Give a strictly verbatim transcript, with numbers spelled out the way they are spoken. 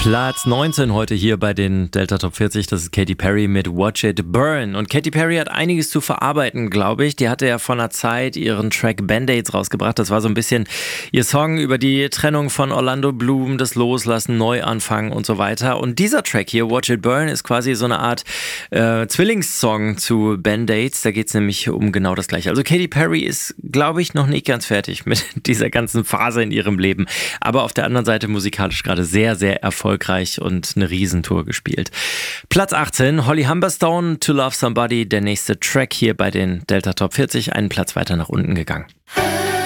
Platz neunzehn heute hier bei den Delta Top vierzig, das ist Katy Perry mit Watch It Burn. Und Katy Perry hat einiges zu verarbeiten, glaube ich. Die hatte ja vor einer Zeit ihren Track Band-Aids rausgebracht. Das war so ein bisschen ihr Song über die Trennung von Orlando Bloom, das Loslassen, Neuanfangen und so weiter. Und dieser Track hier, Watch It Burn, ist quasi so eine Art äh, Zwillingssong zu Band-Aids. Da geht es nämlich um genau das Gleiche. Also Katy Perry ist, glaube ich, noch nicht ganz fertig mit dieser ganzen Phase in ihrem Leben. Aber auf der anderen Seite musikalisch gerade sehr, sehr erfolgreich. erfolgreich und eine Riesentour gespielt. Platz achtzehn, Holly Humberstone, To Love Somebody, der nächste Track hier bei den Delta Top vierzig, einen Platz weiter nach unten gegangen.